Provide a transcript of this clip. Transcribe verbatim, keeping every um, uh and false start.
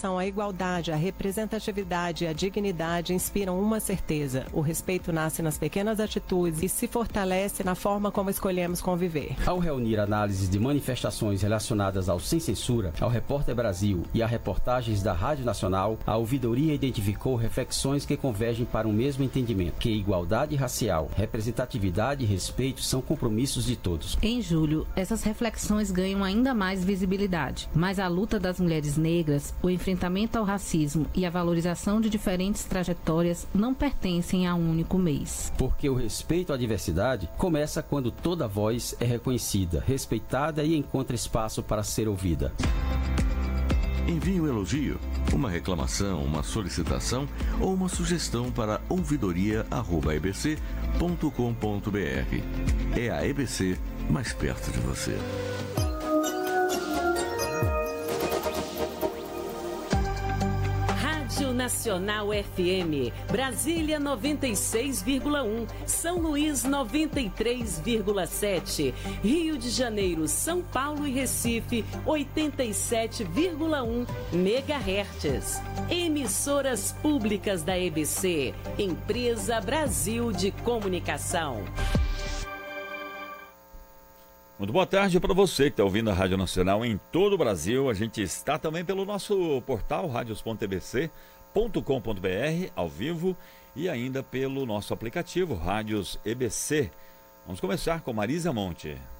educação, a igualdade, a representatividade e a dignidade inspiram uma certeza: o respeito nasce nas pequenas atitudes e se fortalece na forma como escolhemos conviver. Ao reunir análises de manifestações relacionadas ao Sem Censura, ao Repórter Brasil e a reportagens da Rádio Nacional, a ouvidoria identificou reflexões que convergem para um mesmo entendimento: que igualdade racial, representatividade e respeito são compromissos de todos. Em julho, essas reflexões ganham ainda mais visibilidade, mas a luta das mulheres negras, o enfrentamento ao racismo e a valorização de diferentes trajetórias não pertencem a um único mês. Porque o respeito à diversidade começa quando toda voz é reconhecida, respeitada e encontra espaço para ser ouvida. Envie um elogio, uma reclamação, uma solicitação ou uma sugestão para ouvidoria arroba e b c ponto com ponto b r. É a E B C mais perto de você. Rádio Nacional F M, Brasília noventa e seis vírgula um, São Luís noventa e três vírgula sete, Rio de Janeiro, São Paulo e Recife oitenta e sete vírgula um megahertz. Emissoras públicas da E B C, Empresa Brasil de Comunicação. Muito boa tarde para você que está ouvindo a Rádio Nacional em todo o Brasil. A gente está também pelo nosso portal radios ponto e b c ponto com ponto b r ao vivo e ainda pelo nosso aplicativo Rádios E B C. Vamos começar com Marisa Monte.